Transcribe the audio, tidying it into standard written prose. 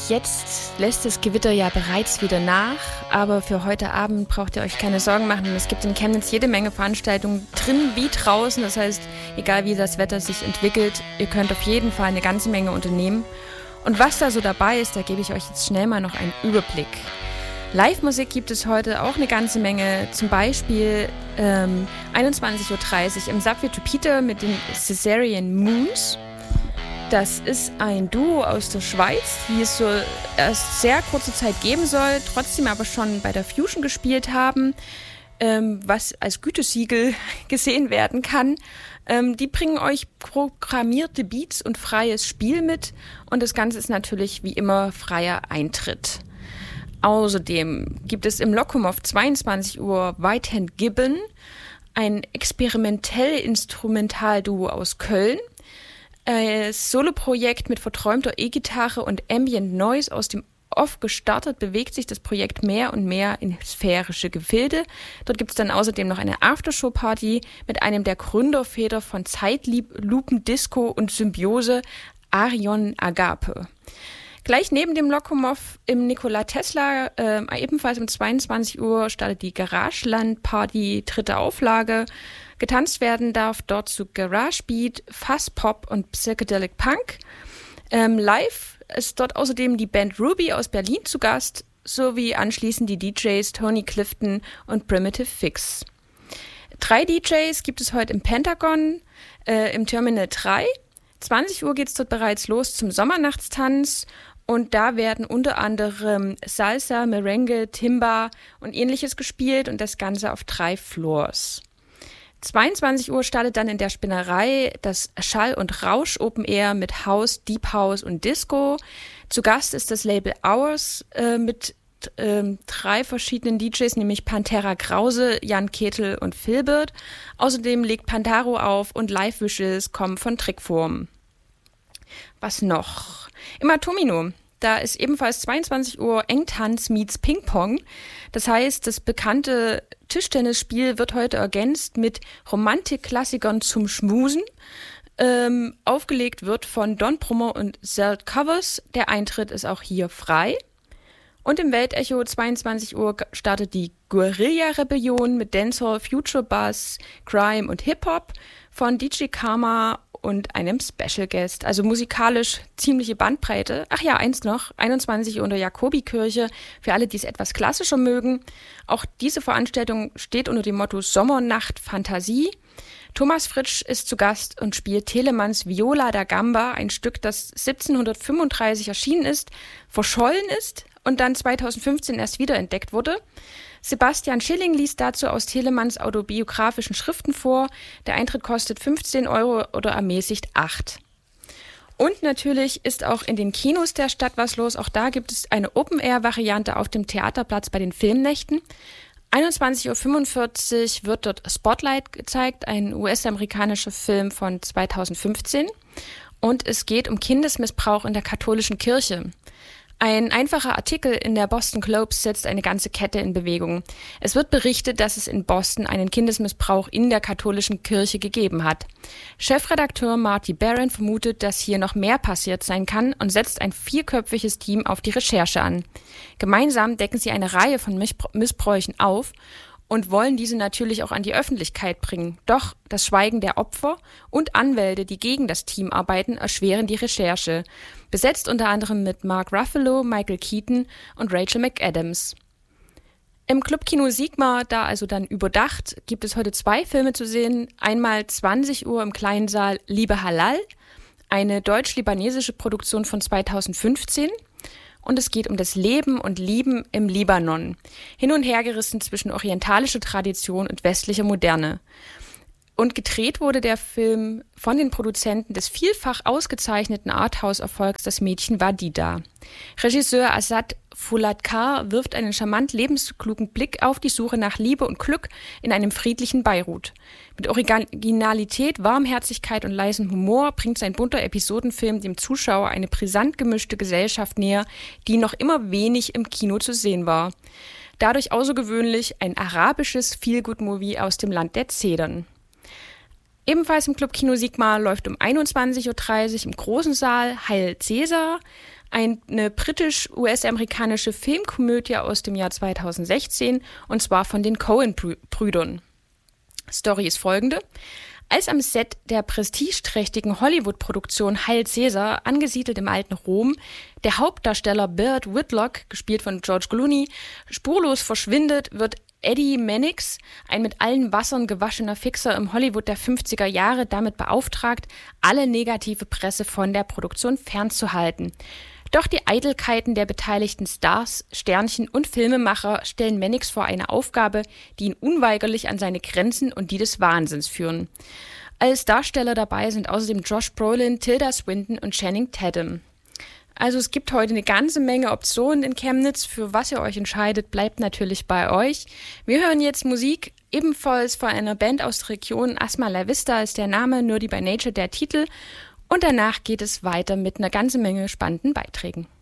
Jetzt lässt das Gewitter ja bereits wieder nach, aber für heute Abend braucht ihr euch keine Sorgen machen. Es gibt in Chemnitz jede Menge Veranstaltungen, drin wie draußen. Das heißt, egal wie das Wetter sich entwickelt, ihr könnt auf jeden Fall eine ganze Menge unternehmen. Und was da so dabei ist, da gebe ich euch jetzt schnell mal noch einen Überblick. Live-Musik gibt es heute auch eine ganze Menge, zum Beispiel 21.30 Uhr im Subway to Peter mit den Caesarean Moons. Das ist ein Duo aus der Schweiz, die es so erst sehr kurze Zeit geben soll, trotzdem aber schon bei der Fusion gespielt haben, was als Gütesiegel gesehen werden kann. Die bringen euch programmierte Beats und freies Spiel mit und das Ganze ist natürlich wie immer freier Eintritt. Außerdem gibt es im Lokomov 22 Uhr Whitehand Gibbon, ein experimentell-instrumental-Duo aus Köln. Soloprojekt mit verträumter E-Gitarre und Ambient Noise aus dem Off gestartet, bewegt sich das Projekt mehr und mehr in sphärische Gefilde. Dort gibt es dann außerdem noch eine Aftershow-Party mit einem der Gründerväter von Zeitlupen, Disco und Symbiose, Arion Agape. Gleich neben dem Lokomov im Nikola Tesla, ebenfalls um 22 Uhr, startet die Garageland-Party, 3. Auflage. Getanzt werden darf dort zu Garage Beat, Fuzz Pop und Psychedelic Punk. Live ist dort außerdem die Band Ruby aus Berlin zu Gast, sowie anschließend die DJs Tony Clifton und Primitive Fix. 3 DJs gibt es heute im Pentagon, im Terminal 3. 20 Uhr geht es dort bereits los zum Sommernachtstanz. Und da werden unter anderem Salsa, Merengue, Timba und ähnliches gespielt und das Ganze auf 3 Floors. 22 Uhr startet dann in der Spinnerei das Schall- und Rausch Open Air mit House, Deep House und Disco. Zu Gast ist das Label Hours mit 3 verschiedenen DJs, nämlich Pantera Krause, Jan Ketel und Filbert. Außerdem legt Pantaro auf und Live-Visuals kommen von Trickform. Was noch? Im Atomino, da ist ebenfalls 22 Uhr Engtanz meets Ping-Pong. Das heißt, das bekannte Tischtennisspiel wird heute ergänzt mit Romantik-Klassikern zum Schmusen. Aufgelegt wird von Don Brummer und Zelt Covers. Der Eintritt ist auch hier frei. Und im Weltecho 22 Uhr startet die Guerilla-Rebellion mit Dancehall, Future Bass, Crime und Hip-Hop von DJ Karma und einem Special Guest. Also musikalisch ziemliche Bandbreite. Ach ja, eins noch, 21 Uhr in der Jakobikirche, für alle, die es etwas klassischer mögen. Auch diese Veranstaltung steht unter dem Motto Sommernacht Fantasie. Thomas Fritsch ist zu Gast und spielt Telemanns Viola da Gamba, ein Stück, das 1735 erschienen ist, verschollen ist und dann 2015 erst wiederentdeckt wurde. Sebastian Schilling liest dazu aus Telemanns autobiografischen Schriften vor. Der Eintritt kostet 15 € oder ermäßigt 8. Und natürlich ist auch in den Kinos der Stadt was los. Auch da gibt es eine Open-Air-Variante auf dem Theaterplatz bei den Filmnächten. 21.45 Uhr wird dort Spotlight gezeigt, ein US-amerikanischer Film von 2015. Und es geht um Kindesmissbrauch in der katholischen Kirche. Ein einfacher Artikel in der Boston Globe setzt eine ganze Kette in Bewegung. Es wird berichtet, dass es in Boston einen Kindesmissbrauch in der katholischen Kirche gegeben hat. Chefredakteur Marty Barron vermutet, dass hier noch mehr passiert sein kann und setzt ein 4-köpfiges Team auf die Recherche an. Gemeinsam decken sie eine Reihe von Missbräuchen auf und wollen diese natürlich auch an die Öffentlichkeit bringen. Doch das Schweigen der Opfer und Anwälte, die gegen das Team arbeiten, erschweren die Recherche. Besetzt unter anderem mit Mark Ruffalo, Michael Keaton und Rachel McAdams. Im Clubkino Sigma, da also dann überdacht, gibt es heute 2 Filme zu sehen. Einmal 20 Uhr im kleinen Saal Liebe Halal, eine deutsch-libanesische Produktion von 2015. Und es geht um das Leben und Lieben im Libanon. Hin und her gerissen zwischen orientalischer Tradition und westlicher Moderne. Und gedreht wurde der Film von den Produzenten des vielfach ausgezeichneten Arthouse-Erfolgs Das Mädchen war Dida. Regisseur Asad Fouladkar wirft einen charmant lebensklugen Blick auf die Suche nach Liebe und Glück in einem friedlichen Beirut. Mit Originalität, Warmherzigkeit und leisem Humor bringt sein bunter Episodenfilm dem Zuschauer eine brisant gemischte Gesellschaft näher, die noch immer wenig im Kino zu sehen war. Dadurch außergewöhnlich ein arabisches Feel-Good-Movie aus dem Land der Zedern. Ebenfalls im Club Kino Sigma läuft um 21.30 Uhr im großen Saal Heil Caesar, eine britisch-US-amerikanische Filmkomödie aus dem Jahr 2016, und zwar von den Coen-Brüdern. Story ist folgende. Als am Set der prestigeträchtigen Hollywood-Produktion Heil Caesar, angesiedelt im alten Rom, der Hauptdarsteller Burt Whitlock, gespielt von George Clooney, spurlos verschwindet, wird Eddie Mannix, ein mit allen Wassern gewaschener Fixer im Hollywood der 50er Jahre, damit beauftragt, alle negative Presse von der Produktion fernzuhalten. Doch die Eitelkeiten der beteiligten Stars, Sternchen und Filmemacher stellen Mannix vor eine Aufgabe, die ihn unweigerlich an seine Grenzen und die des Wahnsinns führen. Als Darsteller dabei sind außerdem Josh Brolin, Tilda Swinton und Channing Tatum. Also es gibt heute eine ganze Menge Optionen in Chemnitz. Für was ihr euch entscheidet, bleibt natürlich bei euch. Wir hören jetzt Musik, ebenfalls von einer Band aus der Region. Asma La Vista ist der Name, Nerdy by Nature der Titel. Und danach geht es weiter mit einer ganzen Menge spannenden Beiträgen.